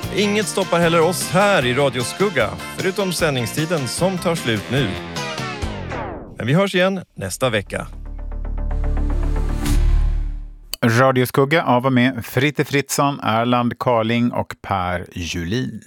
Inget stoppar heller oss här i Radio Skugga, förutom sändningstiden som tar slut nu. Men vi hörs igen nästa vecka. Radio Skugga av och med Fritte Fritzson, Erland Carling och Per Julin.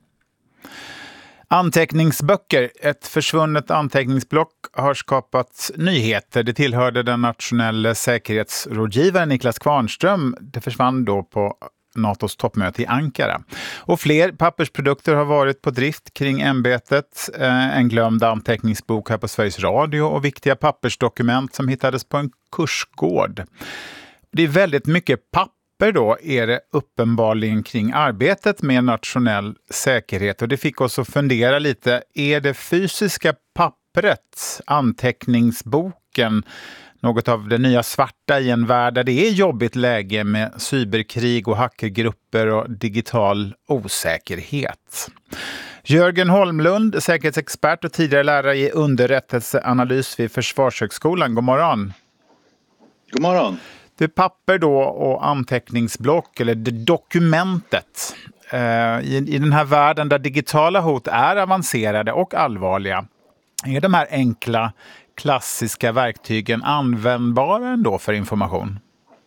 Anteckningsböcker. Ett försvunnet anteckningsblock har skapat nyheter. Det tillhörde den nationella säkerhetsrådgivaren Niklas Kvarnström. Det försvann då på NATOs toppmöte i Ankara. Och fler pappersprodukter har varit på drift kring ämbetet. En glömd anteckningsbok här på Sveriges Radio och viktiga pappersdokument som hittades på en kursgård. Det är väldigt mycket papper då är det uppenbarligen kring arbetet med nationell säkerhet. Och det fick oss att fundera lite. Är det fysiska pappret, anteckningsboken, något av det nya svarta i en värld där det är jobbigt läge med cyberkrig och hackergrupper och digital osäkerhet? Jörgen Holmlund, säkerhetsexpert och tidigare lärare i underrättelseanalys vid Försvarshögskolan. God morgon. God morgon. Det är papper då och anteckningsblock eller det dokumentet. I den här världen där digitala hot är avancerade och allvarliga, är de här enkla klassiska verktygen användbara ändå för information?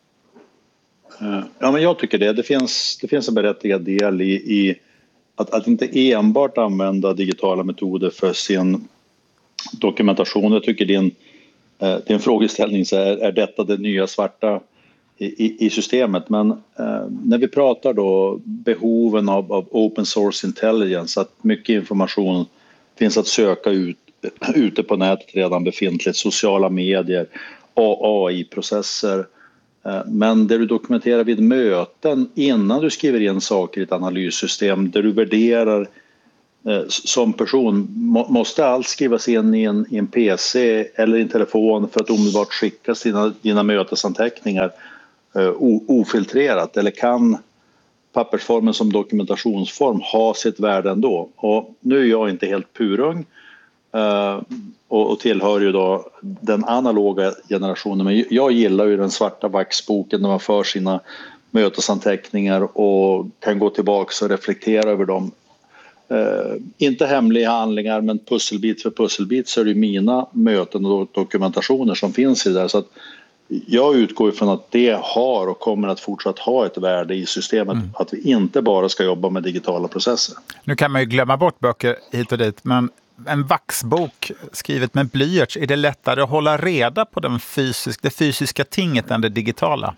Ja, men jag tycker det. Det finns en berättigad del i att inte enbart använda digitala metoder för sin dokumentation. Jag tycker det är en frågeställning, så är detta det nya svarta i systemet. Men när vi pratar då behoven av open source intelligence, att mycket information finns att söka ute på nätet redan befintligt, sociala medier, AI-processer. Men det du dokumenterar vid möten innan du skriver in saker i ett analyssystem, där du värderar som person, måste allt skrivas in i en PC eller i en telefon för att omedelbart skickas dina mötesanteckningar ofiltrerat, eller kan pappersformen som dokumentationsform ha sitt värde ändå? Och nu är jag inte helt purung och tillhör ju då den analoga generationen, men jag gillar ju den svarta vaxboken där man för sina mötesanteckningar och kan gå tillbaka och reflektera över dem. Inte hemliga handlingar, men pusselbit för pusselbit så är det mina möten och dokumentationer som finns i det där. Så att jag utgår ifrån att det har och kommer att fortsatt ha ett värde i systemet, att vi inte bara ska jobba med digitala processer. Nu kan man ju glömma bort böcker hit och dit, men en vaxbok skrivet med blyerts, är det lättare att hålla reda på det fysiska tinget än det digitala?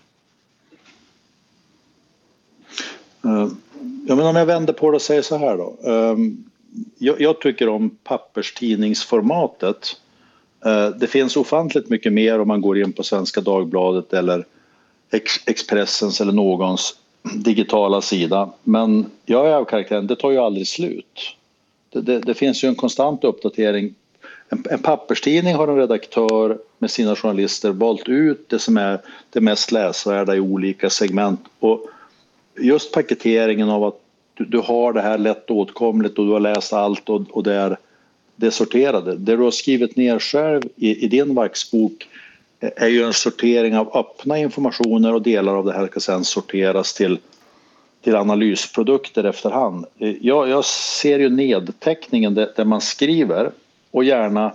Ja, men om jag vänder på det och säger så här då. Jag tycker om papperstidningsformatet. Det finns ofantligt mycket mer om man går in på Svenska Dagbladet eller Expressens eller någons digitala sida. Men jag är av karaktären, det tar ju aldrig slut. Det finns ju en konstant uppdatering. En papperstidning har en redaktör med sina journalister valt ut det som är det mest läsvärda i olika segment. Och just paketeringen av att du har det här lätt åtkomligt och du har läst allt och det är sorterade. Det du har skrivit ner själv i din vaxbok är ju en sortering av öppna informationer, och delar av det här ska sedan sorteras till analysprodukter efterhand. Jag ser ju nedteckningen där man skriver, och gärna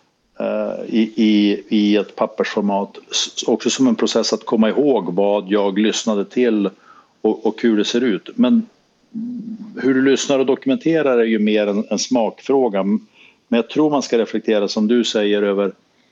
i ett pappersformat också som en process att komma ihåg vad jag lyssnade till och hur det ser ut. Men hur du lyssnar och dokumenterar är ju mer en smakfråga. Men jag tror man ska reflektera, som du säger, över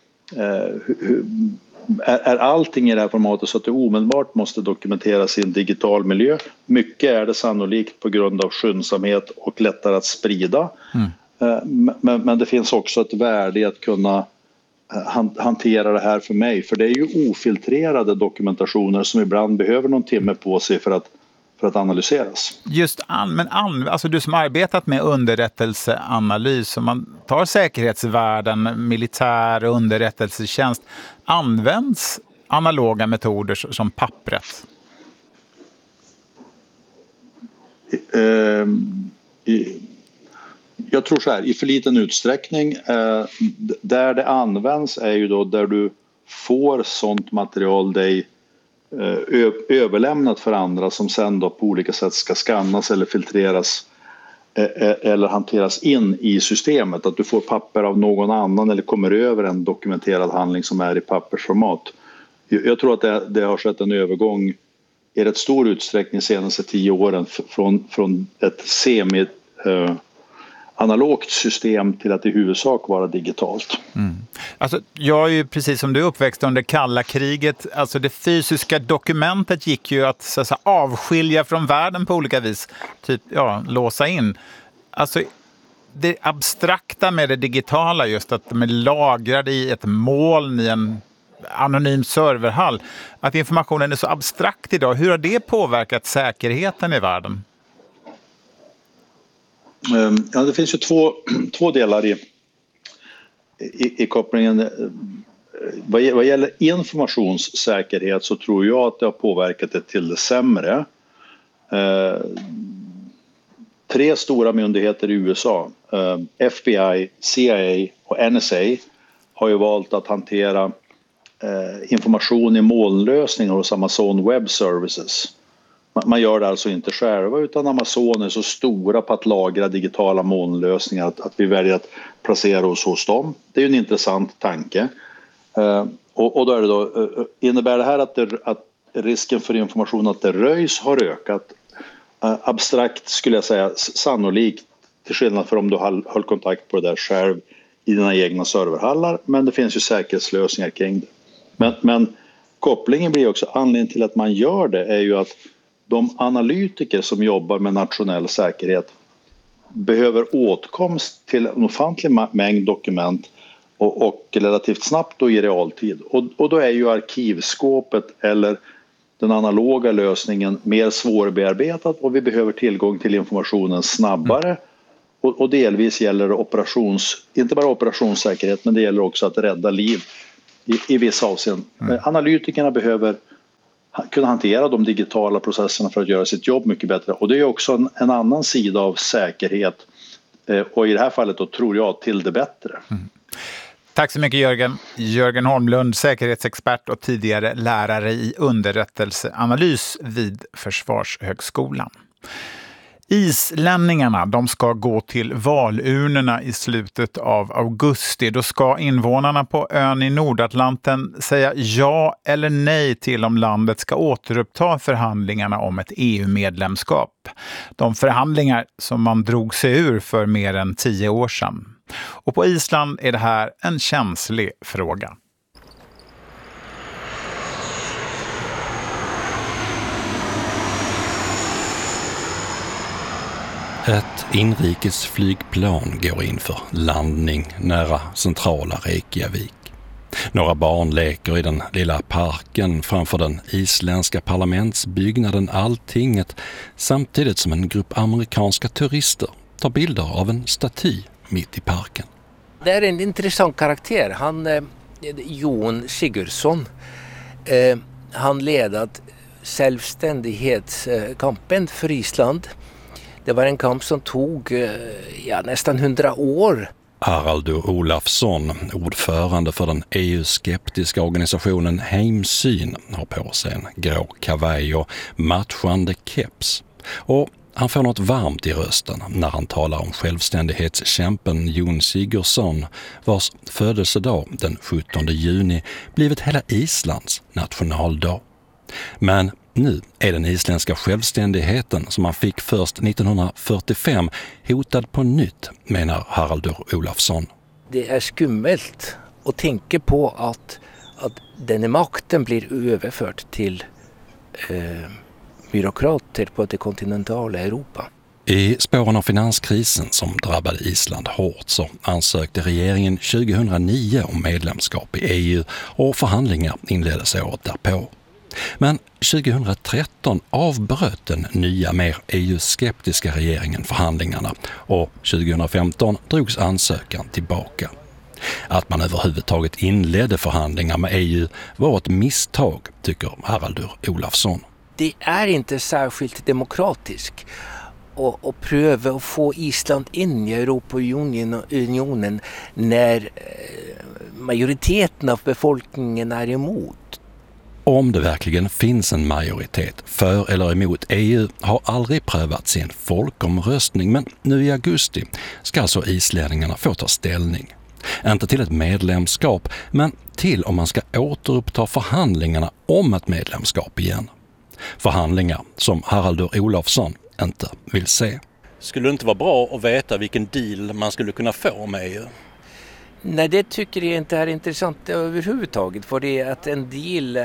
är allting i det här formatet så att du omedelbart måste dokumenteras i en digital miljö. Mycket är det sannolikt på grund av skyndsamhet och lättare att sprida. Men det finns också ett värde i att kunna hantera det här för mig. För det är ju ofiltrerade dokumentationer som ibland behöver någon timme på sig för att analyseras. Just alltså du som arbetat med underrättelseanalys, om man tar säkerhetsvärlden, militär och underrättelsetjänst, används analoga metoder som pappret? Jag tror så här, i för liten utsträckning. Där det används är ju då där du får sånt material dig överlämnat för andra som sen då på olika sätt ska skannas eller filtreras eller hanteras in i systemet. Att du får papper av någon annan eller kommer över en dokumenterad handling som är i pappersformat. Jag tror att det har skett en övergång i rätt stor utsträckning de senaste 10 åren från ett analogt system till att i huvudsak vara digitalt. Alltså, jag är ju precis som du uppväxt under kalla kriget. Alltså det fysiska dokumentet gick ju att, så att säga, avskilja från världen på olika vis. Typ, låsa in. Alltså det abstrakta med det digitala, just att de är lagrade i ett moln i en anonym serverhall. Att informationen är så abstrakt idag. Hur har det påverkat säkerheten i världen? Ja, det finns ju två delar i kopplingen. Vad gäller informationssäkerhet så tror jag att det har påverkat det till det sämre. 3 stora myndigheter i USA, FBI, CIA och NSA, har ju valt att hantera information i molnlösningar hos Amazon Web Services. Man gör det alltså inte själva, utan Amazon är så stora på att lagra digitala molnlösningar att vi väljer att placera oss hos dem. Det är ju en intressant tanke. Och då är det då, innebär det här att risken för information att det röjs har ökat? Abstrakt skulle jag säga sannolikt, till skillnad från om du höll kontakt på det där själv i dina egna serverhallar, men det finns ju säkerhetslösningar kring det. Men kopplingen blir också, anledningen till att man gör det är ju att de analytiker som jobbar med nationell säkerhet behöver åtkomst till en ofantlig mängd dokument och relativt snabbt och i realtid. Och då är ju arkivskåpet eller den analoga lösningen mer svårbearbetad och vi behöver tillgång till informationen snabbare. Och delvis gäller det inte bara operationssäkerhet, men det gäller också att rädda liv i vissa avseenden. Analytikerna behöver kunna hantera de digitala processerna för att göra sitt jobb mycket bättre. Och det är också en annan sida av säkerhet. Och i det här fallet då tror jag till det bättre. Tack så mycket Jörgen. Jörgen Holmlund, säkerhetsexpert och tidigare lärare i underrättelseanalys vid Försvarshögskolan. Islänningarna, de ska gå till valurnorna i slutet av augusti. Då ska invånarna på ön i Nordatlanten säga ja eller nej till om landet ska återuppta förhandlingarna om ett EU-medlemskap. De förhandlingar som man drog sig ur för mer än 10 år sedan. Och på Island är det här en känslig fråga. Ett inrikesflygplan går in för landning nära centrala Reykjavik. Några barn leker i den lilla parken framför den isländska parlamentsbyggnaden Alltinget, samtidigt som en grupp amerikanska turister tar bilder av en staty mitt i parken. Det är en intressant karaktär. Han Jon Sigurdsson. Han ledat självständighetskampen för Island. Det var en kamp som tog nästan 100 år. Haraldur Olafsson, ordförande för den EU-skeptiska organisationen Heimsyn, har på sig en grå kavaj och matchande keps. Och han får något varmt i rösten när han talar om självständighetskämpen Jon Sigurdsson, vars födelsedag den 17 juni blivit hela Islands nationaldag. Men nu är den isländska självständigheten som man fick först 1945 hotad på nytt, menar Haraldur Olafsson. Det är skummelt att tänka på att den makten blir överförd till byråkrater på det kontinentala Europa. I spåren av finanskrisen som drabbade Island hårt så ansökte regeringen 2009 om medlemskap i EU och förhandlingar inleddes året därpå. Men 2013 avbröt den nya, mer EU-skeptiska regeringen förhandlingarna och 2015 drogs ansökan tillbaka. Att man överhuvudtaget inledde förhandlingar med EU var ett misstag, tycker Haraldur Olafsson. Det är inte särskilt demokratiskt att pröva att få Island in i Europaunionen när majoriteten av befolkningen är emot. Om det verkligen finns en majoritet för eller emot EU har aldrig prövats i en folkomröstning, men nu i augusti ska alltså islänningarna få ta ställning. Inte till ett medlemskap, men till om man ska återuppta förhandlingarna om ett medlemskap igen. Förhandlingar som Haraldur Olafsson inte vill se. Skulle det inte vara bra att veta vilken deal man skulle kunna få med EU? Nej, det tycker jag inte är intressant överhuvudtaget. För det att en deal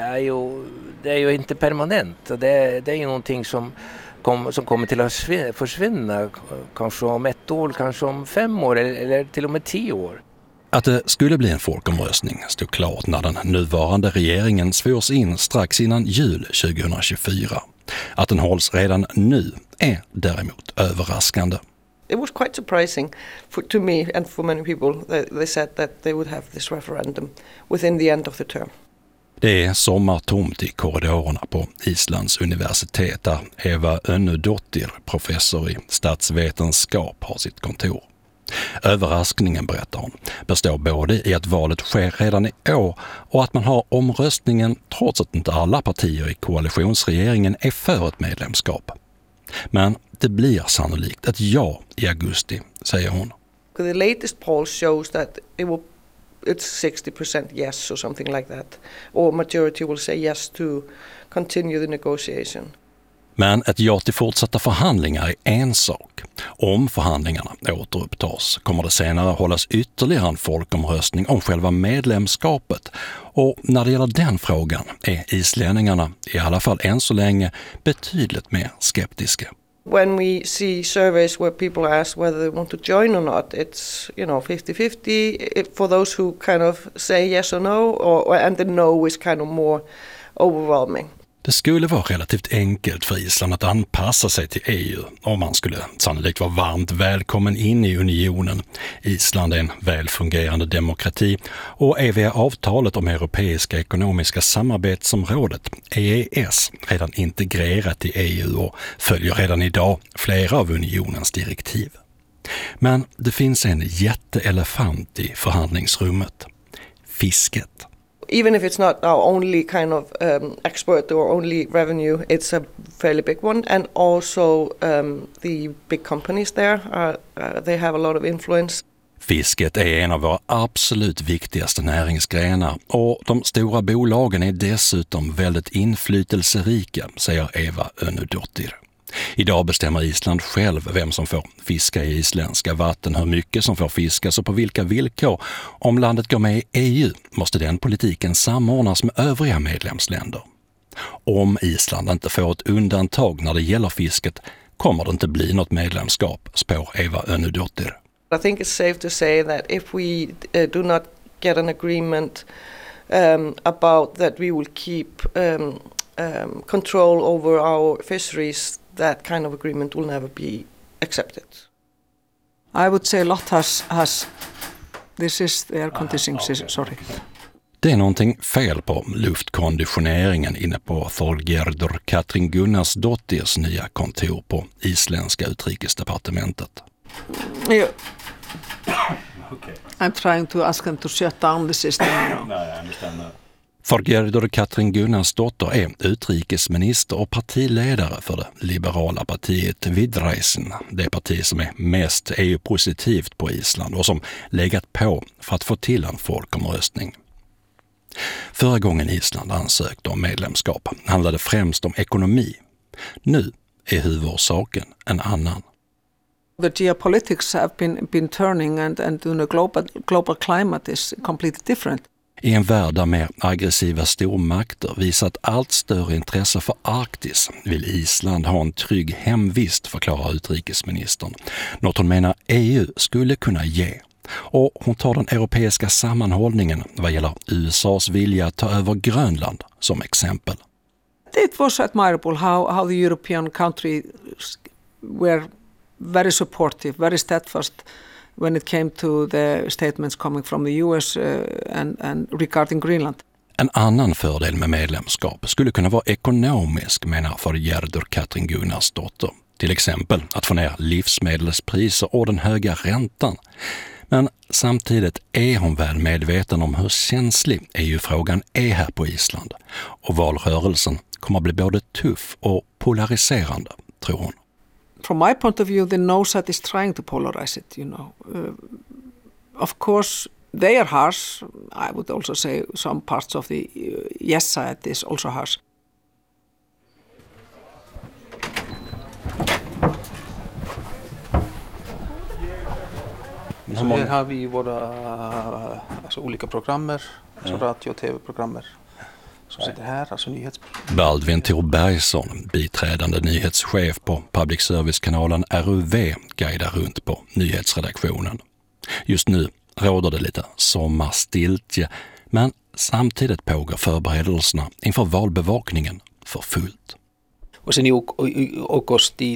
är ju inte permanent. Och det är ju någonting som kommer till att försvinna. Kanske om 1 år, kanske om 5 år eller till och med 10 år. Att det skulle bli en folkomröstning stod klart när den nuvarande regeringen svors in strax innan jul 2024. Att den hålls redan nu är däremot överraskande. It was quite surprising to me and for many people. They said that they would have this referendum within the end of the term. Det är sommartomt i korridorerna på Islands universitet där Eva Önnudottir, professor i statsvetenskap, har sitt kontor. Överraskningen, berättar hon, består både i att valet sker redan i år och att man har omröstningen trots att inte alla partier i koalitionsregeringen är för ett medlemskap. Men det blir sannolikt ett ja i augusti, säger hon. The latest poll shows that it's 60% yes or something like that. Or majority will say yes to continue the negotiation. Men ett ja till fortsatta förhandlingar är en sak. Om förhandlingarna återupptas kommer det senare hållas ytterligare en folkomröstning om själva medlemskapet. Och när det gäller den frågan är islänningarna, i alla fall än så länge, betydligt mer skeptiska. When we see surveys where people ask whether they want to join or not, it's 50-50 for those who kind of say yes or no, and the no is kind of more overwhelming. Det skulle vara relativt enkelt för Island att anpassa sig till EU och man skulle sannolikt vara varmt välkommen in i unionen. Island är en välfungerande demokrati och är via avtalet om Europeiska ekonomiska samarbetsområdet, EES, redan integrerat i EU och följer redan idag flera av unionens direktiv. Men det finns en jätteelefant i förhandlingsrummet: fisket. Even if it's not our only kind of export or only revenue, it's a fairly big one. And also the big companies there, they have a lot of influence. Fisket är en av våra absolut viktigaste näringsgrenar och de stora bolagen är dessutom väldigt inflytelserika, säger Eva Önnudottir. Idag bestämmer Island själv vem som får fiska i isländska vatten, hur mycket som får fiskas och på vilka villkor. Om landet går med i EU måste den politiken samordnas med övriga medlemsländer. Om Island inte får ett undantag när det gäller fisket kommer det inte bli något medlemskap, spår Eva Önnudottir. I think it's safe to say that if we do not get an agreement about that we will keep control over our fisheries, that kind of agreement will never be accepted. I would say a lot has this is the air conditioning system, sorry. Det är någonting fel på luftkonditioneringen inne på Þorgerður Katrín Gunnarsdóttirs nya kontor på isländska utrikesdepartementet. Yeah. I'm trying to ask them to shut down the system. Nej, jag understand that. Þorgerður Katrín Gunnarsdóttir är utrikesminister och partiledare för det liberala partiet Viðreisn, det parti som är mest EU-positivt på Island och som legat på för att få till en folkomröstning. Förra gången Island ansökte om medlemskap handlade främst om ekonomi. Nu är huvudorsaken en annan. The geopolitics have been turning and the global climate is completely different. I en värld där mer aggressiva stormakter visat allt större intresse för Arktis vill Island ha en trygg hemvist, förklarar utrikesministern. Något hon menar EU skulle kunna ge. Och hon tar den europeiska sammanhållningen vad gäller USAs vilja att ta över Grönland som exempel. It was admirable how the European countries were very supportive, very steadfast when it came to the statements coming from the US and regarding Greenland. En annan fördel med medlemskap skulle kunna vara ekonomisk, menar Þorgerður Katrín Gunnarsdóttir. Till exempel att få ner livsmedelspriser och den höga räntan. Men samtidigt är hon väl medveten om hur känslig EU-frågan är här på Island. Och valrörelsen kommer att bli både tuff och polariserande, tror hon. From my point of view, the no side is trying to polarize it, you know. Of course, they are harsh. I would also say some parts of the yes side is also harsh. Så här har vi våra olika programmer, radio- och tv-programmer som sitter här, alltså Baldvin Tor Bergson, biträdande nyhetschef på public service-kanalen RUV, guidar runt på nyhetsredaktionen. Just nu råder det lite sommarstiltje, men samtidigt pågår förberedelserna inför valbevakningen för fullt. Och sen i augusti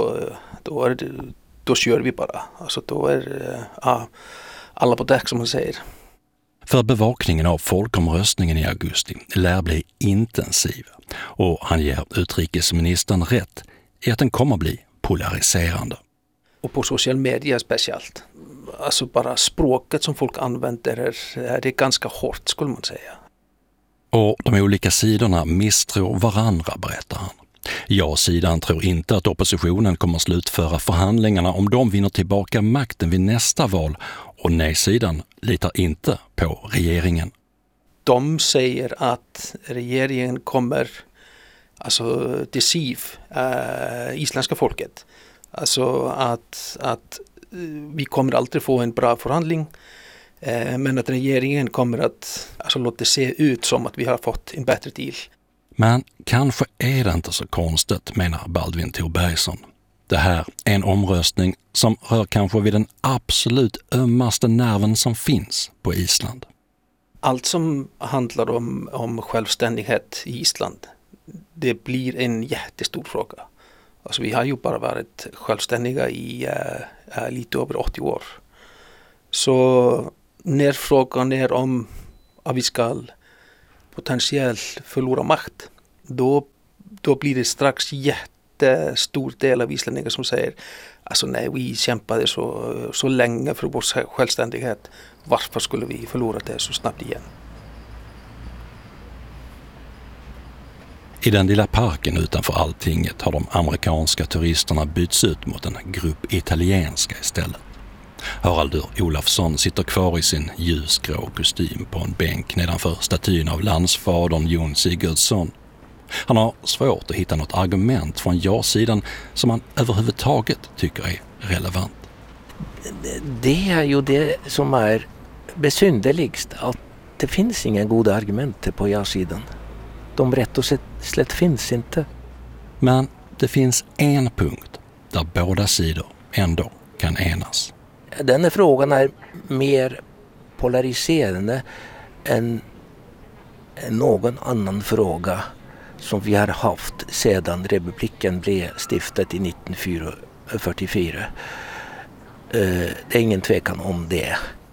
då kör vi bara. Alltså då är alla på däck som man säger. För bevakningen av folkomröstningen i augusti lär bli intensiv, och han ger utrikesministern rätt i att den kommer bli polariserande. Och på social media speciellt. Alltså bara språket som folk använder är det ganska hårt, skulle man säga. Och de olika sidorna misstror varandra, berättar han. Ja-sidan tror inte att oppositionen kommer slutföra förhandlingarna om de vinner tillbaka makten vid nästa val, och nej-sidan litar inte på regeringen. De säger att regeringen kommer deceive isländska folket. Alltså att vi kommer alltid få en bra förhandling, men att regeringen kommer att låta det se ut som att vi har fått en bättre deal. Men kanske är det inte så konstigt, menar Baldvin Tor Bergson. Det här är en omröstning som rör kanske vid den absolut ömmaste nerven som finns på Island. Allt som handlar om självständighet i Island, det blir en jättestor fråga. Alltså vi har ju bara varit självständiga i lite över 80 år. Så när frågan är om att vi ska potentiellt förlora makt, då blir det strax jättestor del av islänningar som säger nej, vi kämpade så länge för vår självständighet. Varför skulle vi förlora det så snabbt igen? I den lilla parken utanför Alltinget har de amerikanska turisterna bytts ut mot en grupp italienska istället. Haraldur Olafsson sitter kvar i sin ljusgrå kostym på en bänk nedanför statyn av landsfadern Jon Sigurdsson. Han har svårt att hitta något argument från ja-sidan som han överhuvudtaget tycker är relevant. Det är ju det som är besynderligst, att det finns inga goda argument på ja-sidan. De rätt och slätt finns inte. Men det finns en punkt där båda sidor ändå kan enas. Den här frågan är mer polariserande än någon annan fråga som vi har haft sedan republiken blev stiftat i 1944. Det är ingen tvekan om det.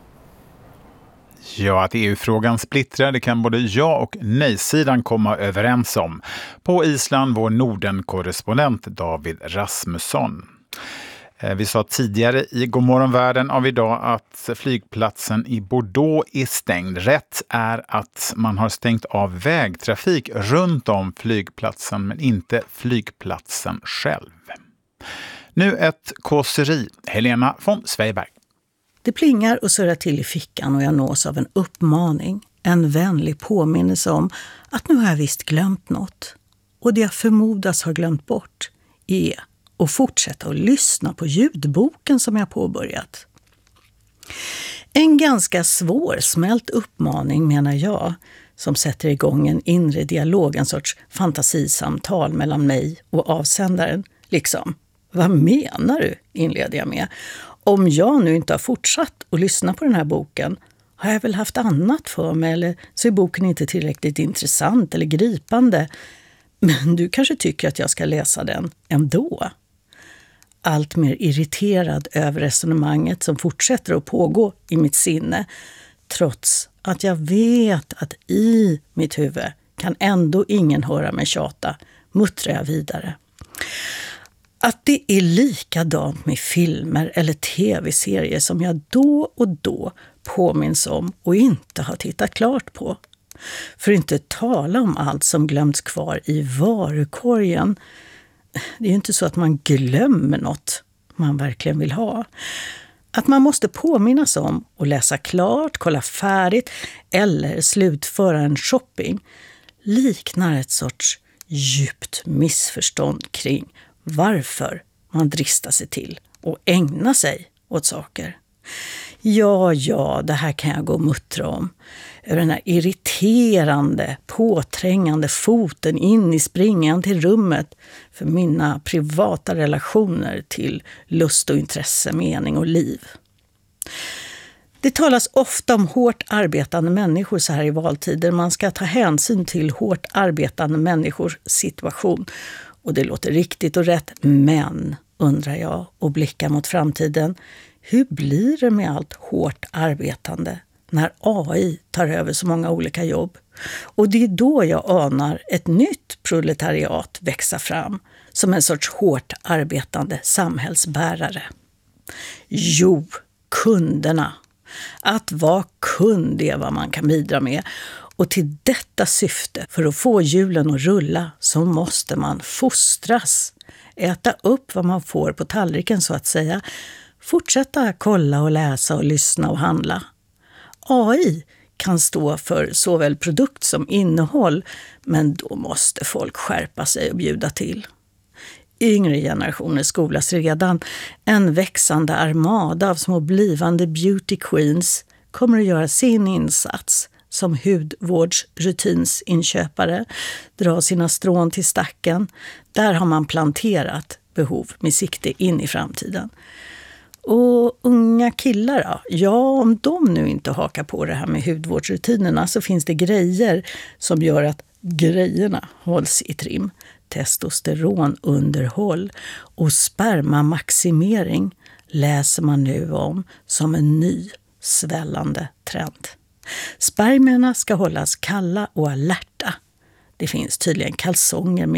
Ja, att EU-frågan splittrar, det kan både ja- och nej-sidan komma överens om. På Island, vår Norden-korrespondent David Rasmusson. Vi sa tidigare i Godmorgon världen av idag att flygplatsen i Bordeaux är stängd. Rätt är att man har stängt av vägtrafik runt om flygplatsen, men inte flygplatsen själv. Nu ett kåseri. Helena von Sveiberg. Det plingar och surrar till i fickan och jag nås av en uppmaning. En vänlig påminnelse om att nu har jag visst glömt något. Och det jag förmodas har glömt bort är att fortsätta att lyssna på ljudboken som jag påbörjat. En ganska svårsmält uppmaning, menar jag, som sätter igång en inre dialog, en sorts fantasisamtal mellan mig och avsändaren. Liksom, vad menar du, inleder jag med. Om jag nu inte har fortsatt att lyssna på den här boken har jag väl haft annat för mig, eller så är boken inte tillräckligt intressant eller gripande. Men du kanske tycker att jag ska läsa den ändå. Allt mer irriterad över resonemanget som fortsätter att pågå i mitt sinne, trots att jag vet att i mitt huvud kan ändå ingen höra mig tjata, muttrar jag vidare. Att det är likadant med filmer eller tv-serier som jag då och då påminns om och inte har tittat klart på. För att inte tala om allt som glömts kvar i varukorgen. Det är ju inte så att man glömmer något man verkligen vill ha. Att man måste påminnas om och läsa klart, kolla färdigt eller slutföra en shopping liknar ett sorts djupt missförstånd kring varför man dristar sig till och ägna sig åt saker. Ja, det här kan jag gå och muttra om. Över den här irriterande, påträngande foten in i springan till rummet för mina privata relationer till lust och intresse, mening och liv. Det talas ofta om hårt arbetande människor så här i valtider. Man ska ta hänsyn till hårt arbetande människors situation. Och det låter riktigt och rätt, men, undrar jag och blickar mot framtiden, hur blir det med allt hårt arbetande när AI tar över så många olika jobb? Och det är då jag anar ett nytt proletariat växa fram som en sorts hårt arbetande samhällsbärare. Jo, kunderna. Att vara kund är vad man kan bidra med. Och till detta syfte, för att få hjulen att rulla, så måste man fostras. Äta upp vad man får på tallriken så att säga. Fortsätta kolla och läsa och lyssna och handla. AI kan stå för såväl produkt som innehåll, men då måste folk skärpa sig och bjuda till. Yngre generationer skolas redan. En växande armada av små blivande beauty queens kommer att göra sin insats som hudvårdsrutinsinköpare, dra sina strån till stacken. Där har man planterat behov med sikte in i framtiden. Och unga killar då? Ja, om de nu inte hakar på det här med hudvårdsrutinerna så finns det grejer som gör att grejerna hålls i trim. Testosteronunderhåll och spermamaximering läser man nu om som en ny svällande trend. Spermierna ska hållas kalla och alerta. Det finns tydligen kalsonger med